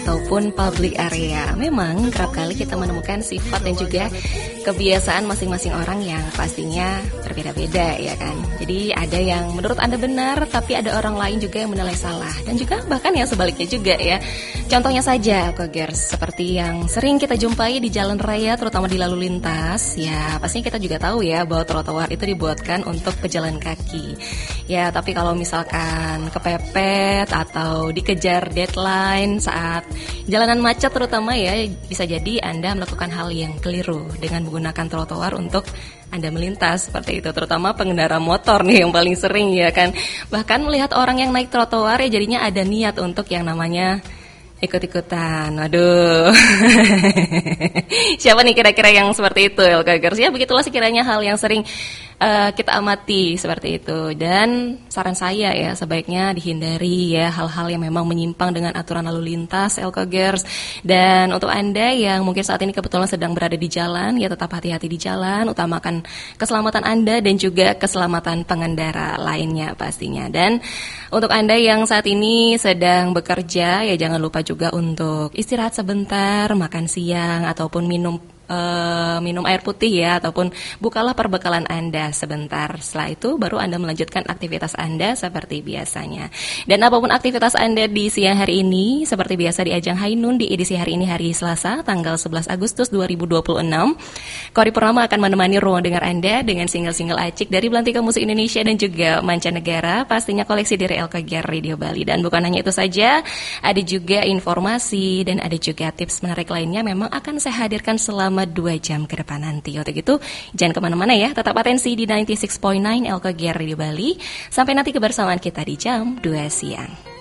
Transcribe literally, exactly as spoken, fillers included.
ataupun public area. Memang kerap kali kita menemukan sifat dan juga kebiasaan masing-masing orang yang pastinya berbeda-beda ya kan. Jadi ada yang menurut Anda benar, tapi ada orang lain juga yang menilai salah. Dan juga bahkan yang sebaliknya juga ya. Contohnya saja, Kogers, seperti yang sering kita jumpai di jalan raya, terutama di lalu lintas. Ya, pastinya kita juga tahu ya bahwa trotoar itu dibuatkan untuk pejalan kaki. Ya, tapi kalau misalkan kepepet atau dikejar deadline saat jalanan macet terutama ya, bisa jadi Anda melakukan hal yang keliru dengan menggunakan trotoar untuk Anda melintas seperti itu, terutama pengendara motor nih yang paling sering ya kan. Bahkan melihat orang yang naik trotoar ya jadinya ada niat untuk yang namanya ikut-ikutan. Waduh. Siapa nih kira-kira yang seperti itu, Elkagers? Ya begitulah sekiranya hal yang sering uh, kita amati seperti itu. Dan saran saya ya sebaiknya dihindari ya hal-hal yang memang menyimpang dengan aturan lalu lintas, Elkagers. Dan untuk Anda yang mungkin saat ini kebetulan sedang berada di jalan, ya tetap hati-hati di jalan, utamakan keselamatan Anda dan juga keselamatan pengendara lainnya pastinya. Dan untuk Anda yang saat ini sedang bekerja, ya jangan lupa juga untuk istirahat sebentar, makan siang ataupun minum Uh, minum air putih ya, ataupun bukalah perbekalan Anda sebentar. Setelah itu baru Anda melanjutkan aktivitas Anda seperti biasanya. Dan apapun aktivitas Anda di siang hari ini, seperti biasa di Ajang Hainun di edisi hari ini, hari Selasa tanggal sebelas Agustus dua ribu dua puluh enam, Kori Purnama akan menemani ruang dengar Anda dengan single-single acik dari belantika musik Indonesia dan juga mancanegara, pastinya koleksi dari L K G R Radio Bali. Dan bukan hanya itu saja, ada juga informasi dan ada juga tips menarik lainnya memang akan saya hadirkan selama dua jam ke depan nanti. Untuk itu jangan kemana-mana ya, tetap atensi di sembilan puluh enam koma sembilan L K G R Radio Bali. Sampai nanti kebersamaan kita di jam dua siang.